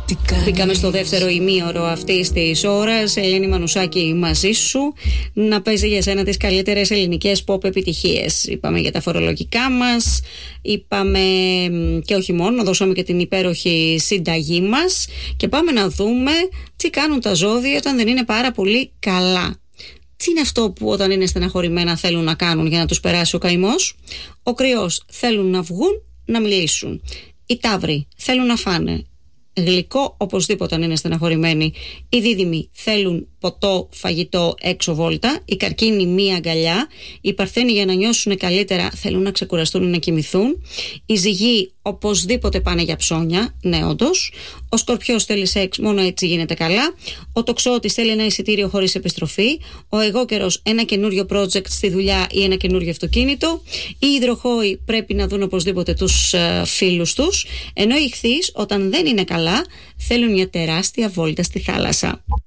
Μπήκαμε στο δεύτερο ημίωρο αυτής της ώρας. Ελένη Μανουσάκη μαζί σου, να παίζει για σένα τις καλύτερες ελληνικές pop επιτυχίες. Είπαμε για τα φορολογικά μας, είπαμε και όχι μόνο, δώσαμε και την υπέροχη συνταγή μας και πάμε να δούμε τι κάνουν τα ζώδια όταν δεν είναι πάρα πολύ καλά. Τι είναι αυτό που όταν είναι στεναχωρημένα θέλουν να κάνουν για να τους περάσει ο καημός? Ο Κρυός, θέλουν να βγουν, να μιλήσουν. Οι Ταύροι θέλουν να φάνε γλυκό οπωσδήποτε αν είναι στεναχωρημένοι. Οι Δίδυμοι θέλουν ποτό, φαγητό, έξω βόλτα. Οι Καρκίνοι μία αγκαλιά. Οι Παρθένοι για να νιώσουν καλύτερα θέλουν να ξεκουραστούν, να κοιμηθούν. Οι Ζυγοί οπωσδήποτε πάνε για ψώνια. Ναι, όντως. Ο Σκορπιός θέλει σεξ, μόνο έτσι γίνεται καλά. Ο Τοξότης θέλει ένα εισιτήριο χωρίς επιστροφή. Ο Αιγόκερος ένα καινούριο project στη δουλειά ή ένα καινούριο αυτοκίνητο. Οι Υδροχόοι πρέπει να δουν οπωσδήποτε τους φίλους τους. Ενώ οι Ιχθύς όταν δεν είναι καλά θέλουν μια τεράστια βόλτα στη θάλασσα.